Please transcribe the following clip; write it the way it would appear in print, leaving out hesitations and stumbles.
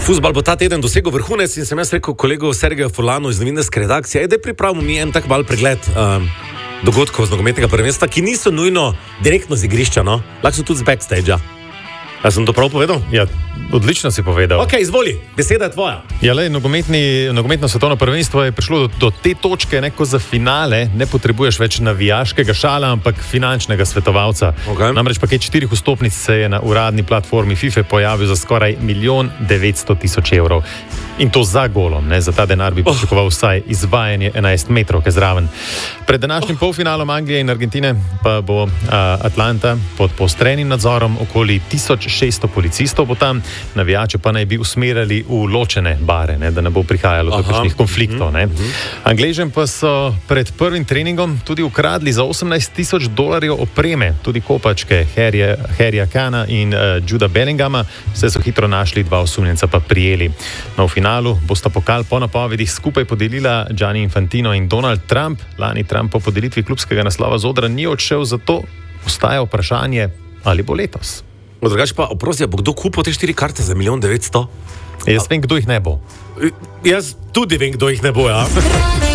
Fuzbal bo ta teden dosegel vrhunec in sem jaz rekel kolegu Sergeju Furlanu iz novinarske redakcije, da pripravimo mi en tak mal pregled dogodkov z nogometnega prvenstva, ki niso nujno direktno z igrišča, no? Lahko so tudi z backstage-a. Ja, sem to prav povedal? Ja, odlično si povedal. Ok, izvoli, beseda je tvoja. Ja, lej, nogometno svetovno prvenstvo je prišlo do te točke, ko za finale ne potrebuješ več navijaškega šala, ampak finančnega svetovalca. Okay. Namreč paket 4 vstopnic se je na uradni platformi FIFA pojavil za skoraj 1.900.000 evrov. In to za golom, ne? Za ta denar bi pričakoval vsaj izvajanje 11 metrovke zraven. Pred današnjim polfinalom Anglije in Argentine pa bo Atlanta pod poostrenim nadzorom, okoli 1600 policistov bo tam, navijače pa naj bi usmerjali v ločene bare, ne? Da ne bo prihajalo do kakšnih konfliktov. Angležem pa so pred prvim treningom tudi ukradli za $18,000 opreme, tudi kopačke Harryja Kana in Juda Bellingama, vse so hitro našli, 2 osumljenca pa prijeli. No, v finalu bosta pokal po napovedih skupaj podelila Gianni Infantino in Donald Trump. Lani Trump po podelitvi klubskega naslova z odra ni odšel, zato ostaja vprašanje, ali bo letos. Drugače pa, oprosti, bo kdo kupil te 4 karte za 1.900.000? Jaz vem, kdo jih ne bo. Jaz tudi vem, kdo jih ne bo, ja.